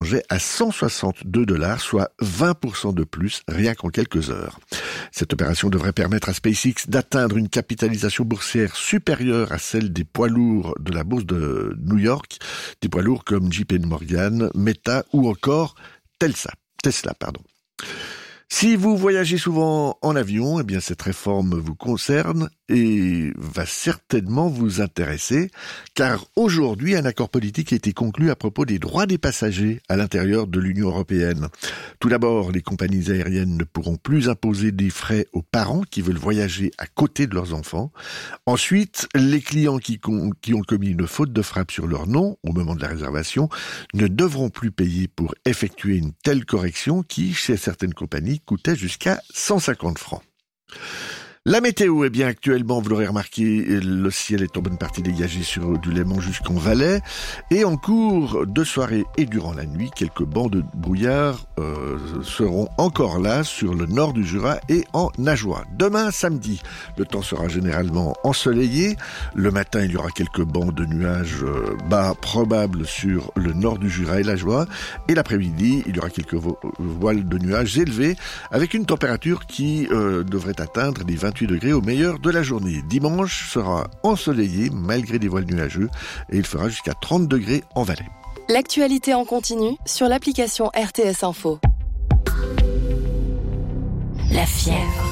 s'allongeait à $162, soit 20% de plus rien qu'en quelques heures. Cette opération devrait permettre à SpaceX d'atteindre une capitalisation boursière supérieure à celle des poids lourds de la bourse de New York, des poids lourds comme JP Morgan, Meta ou encore Tesla. Si vous voyagez souvent en avion, eh bien cette réforme vous concerne et va certainement vous intéresser, car aujourd'hui un accord politique a été conclu à propos des droits des passagers à l'intérieur de l'Union européenne. Tout d'abord, les compagnies aériennes ne pourront plus imposer des frais aux parents qui veulent voyager à côté de leurs enfants. Ensuite, les clients qui ont commis une faute de frappe sur leur nom au moment de la réservation ne devront plus payer pour effectuer une telle correction qui, chez certaines compagnies, coûtait jusqu'à 150 francs. La météo, eh bien actuellement, vous l'aurez remarqué, le ciel est en bonne partie dégagé sur du Léman jusqu'en Valais. Et en cours de soirée et durant la nuit, quelques bancs de brouillard seront encore là sur le nord du Jura et en Ajoie. Demain, samedi, le temps sera généralement ensoleillé. Le matin, il y aura quelques bancs de nuages bas probables sur le nord du Jura et l'Ajoie. Et l'après-midi, il y aura quelques voiles de nuages élevés avec une température qui devrait atteindre les 28 degrés au meilleur de la journée. Dimanche sera ensoleillé malgré des voiles nuageux et il fera jusqu'à 30 degrés en Valais. L'actualité en continu sur l'application RTS Info. La fièvre.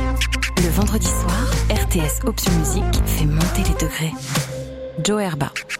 Le vendredi soir, RTS Option Musique fait monter les degrés. Joe Herba.